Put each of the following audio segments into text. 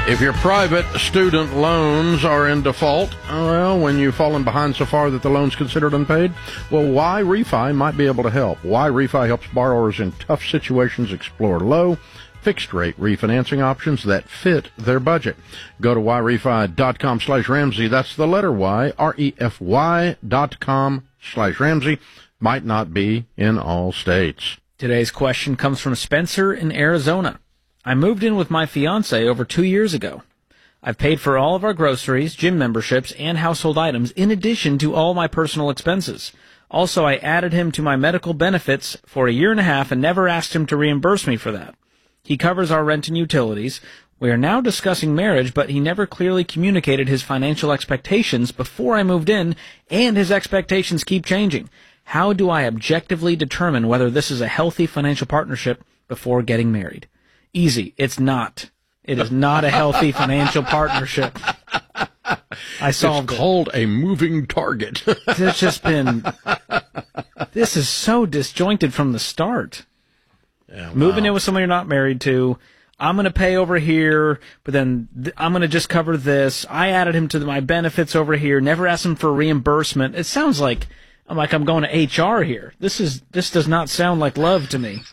If your private student loans are in default, well, when you've fallen behind so far that the loan's considered unpaid, well, YRefi might be able to help. YRefi helps borrowers in tough situations explore low, fixed-rate refinancing options that fit their budget. Go to YRefi.com/Ramsey. That's the letter Y, REFY.com/Ramsey. Might not be in all states. Today's question comes from Spencer in Arizona. I moved in with my fiancé over 2 years ago. I've paid for all of our groceries, gym memberships, and household items in addition to all my personal expenses. Also, I added him to my medical benefits for 1.5 years and never asked him to reimburse me for that. He covers our rent and utilities. We are now discussing marriage, but he never clearly communicated his financial expectations before I moved in, and his expectations keep changing. How do I objectively determine whether this is a healthy financial partnership before getting married? Easy. It's not. It is not a healthy financial partnership. I solved It's called a moving target. It's just been, this is so disjointed from the start. Yeah, Moving in with someone you're not married to, I'm going to pay over here, but then I'm going to just cover this. I added him to my benefits over here, never asked him for reimbursement. It sounds like I'm going to HR here. This does not sound like love to me.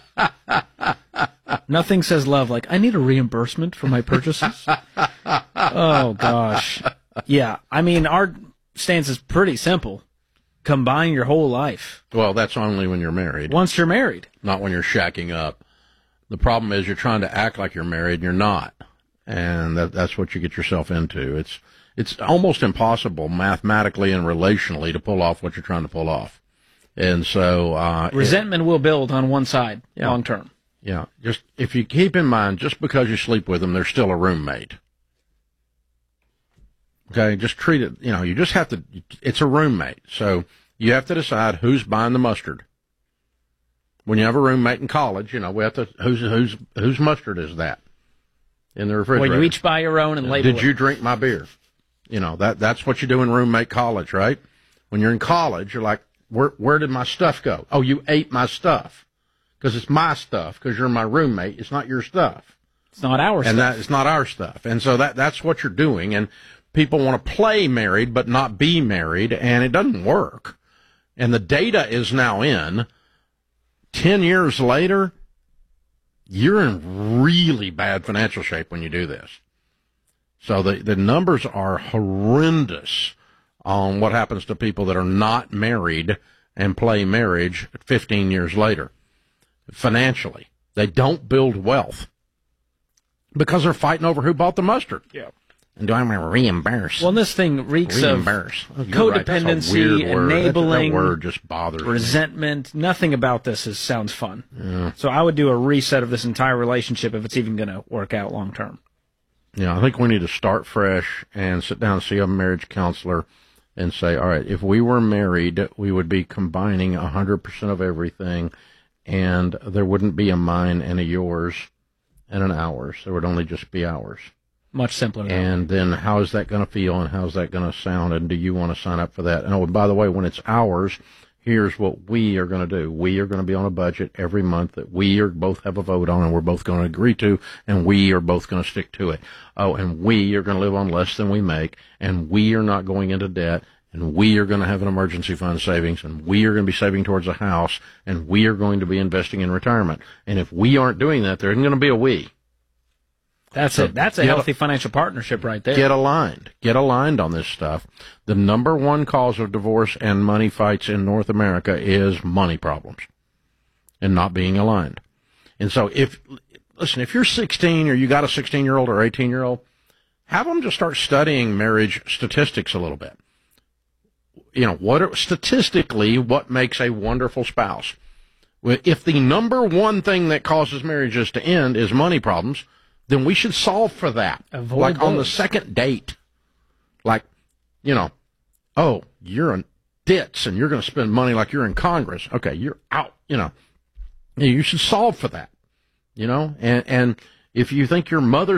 Nothing says love like, I need a reimbursement for my purchases. Oh, gosh. Yeah, I mean, our stance is pretty simple. Combine your whole life. Well, that's only when you're married. Once you're married. Not when you're shacking up. The problem is you're trying to act like you're married and you're not. And that's what you get yourself into. It's almost impossible mathematically and relationally to pull off what you're trying to pull off. And so resentment will build on one side long term. Yeah. Just if you keep in mind, just because you sleep with them, they're still a roommate. Okay, just treat it, you just have to, it's a roommate. So you have to decide who's buying the mustard. When you have a roommate in college, we have to, whose mustard is that in the refrigerator? Well, you each buy your own and label it. Did you drink my beer? That's what you do in roommate college, right? When you're in college, you're like, where did my stuff go? Oh, you ate my stuff. Because it's my stuff, because you're my roommate. It's not your stuff. It's not our stuff. And it's not our stuff. And so that's what you're doing. And people want to play married but not be married, and it doesn't work. And the data is now in. 10 years later, you're in really bad financial shape when you do this. So the numbers are horrendous on what happens to people that are not married and play marriage 15 years later. Financially, they don't build wealth because they're fighting over who bought the mustard. Yeah. And do I want to reimburse? Well, this thing reeks of codependency, enabling, that word just bothers resentment. me. Nothing about this sounds fun. Yeah. So I would do a reset of this entire relationship if it's even going to work out long term. Yeah, I think we need to start fresh and sit down and see a marriage counselor and say, all right, if we were married, we would be combining 100% of everything, and there wouldn't be a mine and a yours and an ours. There would only just be ours. Much simpler. And then how is that going to feel and how's that going to sound, and do you want to sign up for that? And oh, and by the way, when it's ours, here's what we are going to do. We are going to be on a budget every month that we are both have a vote on and we're both going to agree to, and we are both going to stick to it. Oh, and we are going to live on less than we make, and we are not going into debt, and we are going to have an emergency fund savings, and we are going to be saving towards a house, and we are going to be investing in retirement. And if we aren't doing that, there isn't going to be a we. That's it. That's a healthy financial partnership right there. Get aligned. Get aligned on this stuff. The number one cause of divorce and money fights in North America is money problems and not being aligned. And so if you're 16 or you got a 16-year-old or 18-year-old, have them just start studying marriage statistics a little bit. Statistically, what makes a wonderful spouse? If the number one thing that causes marriages to end is money problems, then we should solve for that. Avoid those. On the second date. Oh, you're in debts and you're going to spend money like you're in Congress. Okay, you're out, You should solve for that, And if you think your mother